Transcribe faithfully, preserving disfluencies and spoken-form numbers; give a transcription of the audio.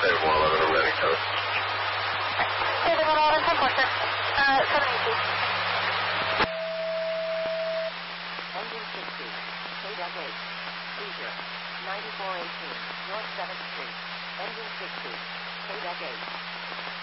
Save one eleven, I'm ready, code. Save one eleven, ten four, sir. Uh, seven eighteen. Engine sixty, K deck eight, Seizure, ninety-four eighteen, North seventh Street. Engine sixty, K deck eight.